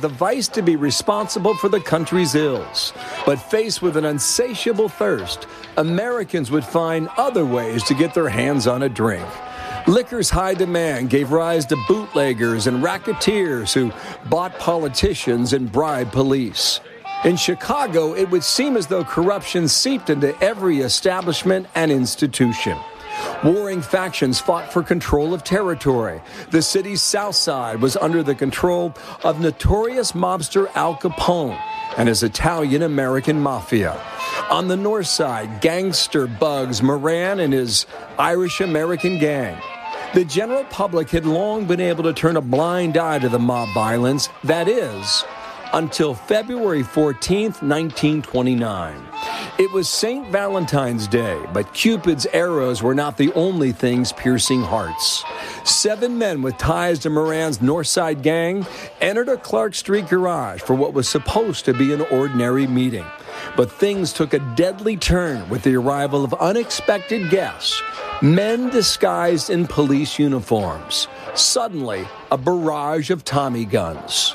the vice to be responsible for the country's ills. But faced with an insatiable thirst, Americans would find other ways to get their hands on a drink. Liquor's high demand gave rise to bootleggers and racketeers who bought politicians and bribed police. In Chicago, it would seem as though corruption seeped into every establishment and institution. Warring factions fought for control of territory. The city's south side was under the control of notorious mobster Al Capone and his Italian-American mafia. On the north side, gangster Bugs Moran and his Irish-American gang. The general public had long been able to turn a blind eye to the mob violence, that is, until February 14th, 1929. It was St. Valentine's Day, but Cupid's arrows were not the only things piercing hearts. 7 men with ties to Moran's Northside gang entered a Clark Street garage for what was supposed to be an ordinary meeting. But things took a deadly turn with the arrival of unexpected guests, men disguised in police uniforms. Suddenly, a barrage of Tommy guns.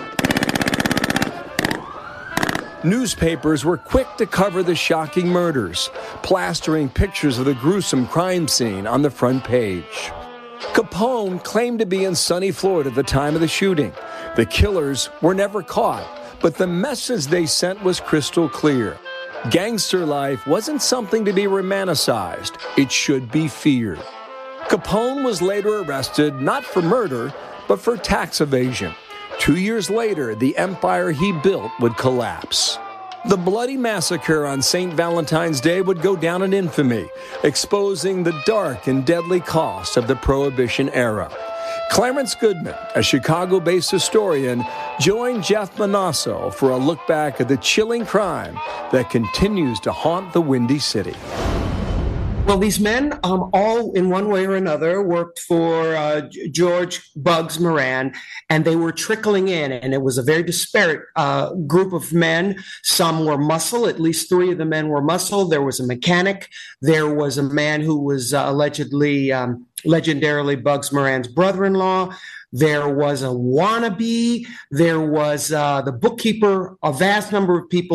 Newspapers were quick to cover the shocking murders, plastering pictures of the gruesome crime scene on the front page. Capone claimed to be in sunny Florida at the time of the shooting. The killers were never caught, but the message they sent was crystal clear. Gangster life wasn't something to be romanticized. It should be feared. Capone was later arrested not for murder, but for tax evasion. 2 years later, the empire he built would collapse. The bloody massacre on St. Valentine's Day would go down in infamy, exposing the dark and deadly cost of the Prohibition era. Clarence Goodman, a Chicago-based historian, joined Jeff Manasso for a look back at the chilling crime that continues to haunt the Windy City. Well, these men all in one way or another worked for George Bugs Moran, and they were trickling in, and it was a very disparate group of men. Some were muscle, at least 3 of the men were muscle. There was a mechanic. There was a man who was allegedly, legendarily Bugs Moran's brother-in-law. There was a wannabe. There was the bookkeeper, a vast number of people